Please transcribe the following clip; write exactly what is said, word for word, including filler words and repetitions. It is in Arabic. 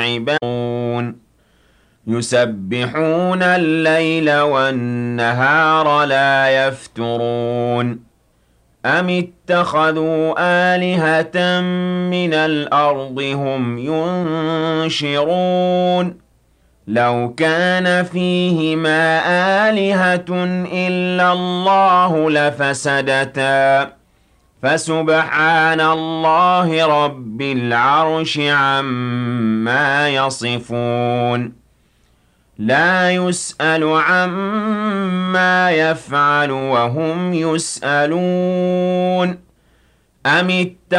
عبادون يسبحون الليل والنهار لا يفترون أم اتخذوا آلهة من الأرض هم ينشرون لو كان فيهما آلهة إلا الله لفسدتا فسبحان الله رب العرش عما يصفون لا يسأل عما يفعل وهم يسألون أم